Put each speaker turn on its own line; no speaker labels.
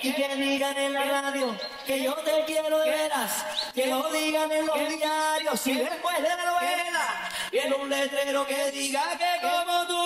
Y que digan en la radio que yo te quiero de veras, que lo digan en los diarios y después de la novela, y en un letrero que diga que como tú